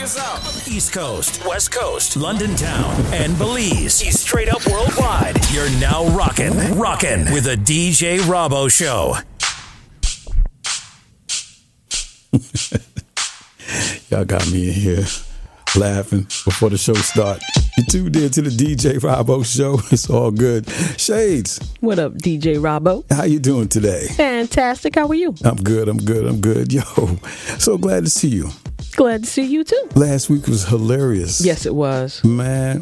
East Coast, West Coast, London town, and Belize. He's straight up worldwide. You're now rockin' with the DJ Robbo Show. Y'all got me in here laughing before the show start. You tuned in to the DJ Robbo Show. It's all good. Shades. What up, DJ Robbo? How you doing today? Fantastic. How are you? I'm good. Yo, so glad to see you. Glad to see you too. Last week was hilarious. Yes, it was. Man.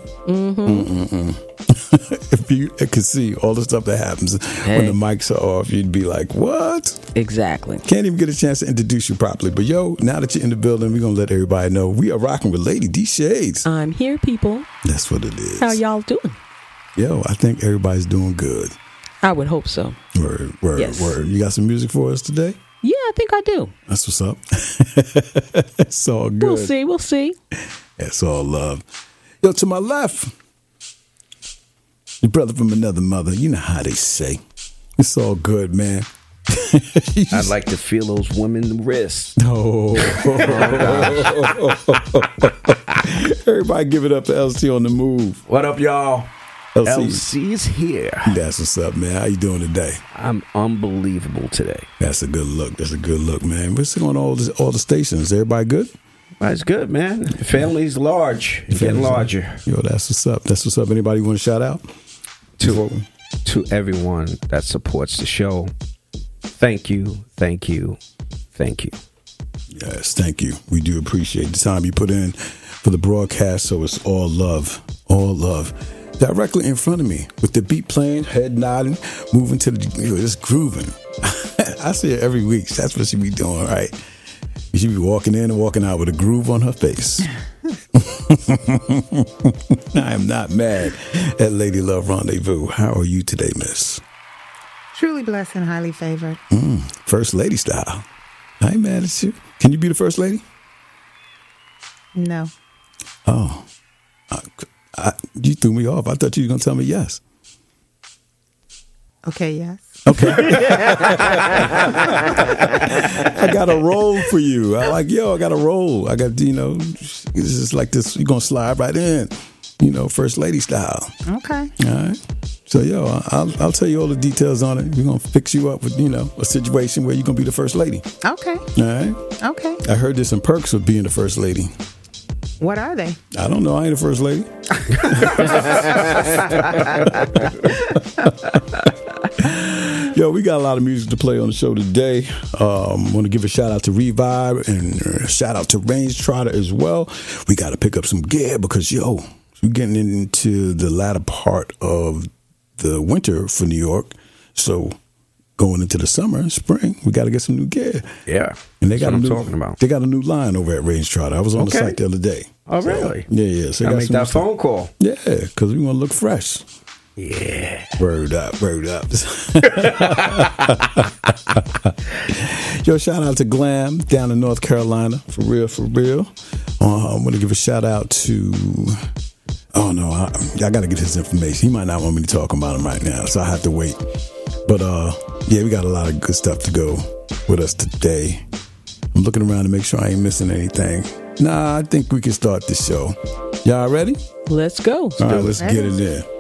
If you could see all the stuff that happens when the mics are off, you'd be like, what? Exactly. Can't even get a chance to introduce you properly. But yo, now that you're in the building, we're going to let everybody know we are rocking with Lady D Shades. I'm here, people. That's what it is. How y'all doing? Yo, I think everybody's doing good. I would hope so. Word. Yes. You got some music for us today? Yeah, I think I do. That's what's up. It's all good. We'll see. It's all love. Yo, to my left, your brother from another mother. You know how they say. It's all good, man. I'd like to feel those women's wrists. Oh. Everybody give it up to LC on the move. What up, y'all? LC. LC is here. That's what's up, man. How you doing today? I'm unbelievable today. That's a good look. Man. We're sitting on all the stations. Everybody good? That's good, man. The family's large. It's getting larger. Yo, that's what's up. Anybody want to shout out? To everyone that supports the show, thank you. Yes, thank you. We do appreciate the time you put in for the broadcast, so it's all love. Directly in front of me, with the beat playing, head nodding, moving to the, just grooving. I see it every week. That's what she be doing, right? She be walking in and walking out with a groove on her face. I am not mad at Lady Love Rendezvous. How are you today, miss? Truly blessed and highly favored. First lady style. I ain't mad at you. Can you be the first lady? No. Oh. You threw me off. I thought you were going to tell me yes. Okay, yes. Okay. I got a role for you. I got a role. I got, it's just like this. You're going to slide right in, first lady style. Okay. All right. So, I'll tell you all the details on it. We're going to fix you up with, a situation where you're going to be the first lady. Okay. All right. Okay. I heard there's some perks of being the first lady. What are they? I don't know. I ain't the first lady. Yo, we got a lot of music to play on the show today. Want to give a shout out to Revive and a shout out to Range Trotter as well. We got to pick up some gear because, we're getting into the latter part of the winter for New York. So going into the summer and spring, we got to get some new gear. Yeah. And they got That's what I'm talking about. They got a new line over at Range Trotter. I was on the site the other day. Oh, really? Yeah. So I make that phone call. Yeah, because we want to look fresh. Yeah. Word up. Yo, shout out to Glam down in North Carolina. For real. I'm going to give a shout out to... Oh, no. I got to get his information. He might not want me to talk about him right now, so I have to wait. But, we got a lot of good stuff to go with us today. I'm looking around to make sure I ain't missing anything. Nah, I think we can start the show. Y'all ready? Let's go. All right, let's get it in.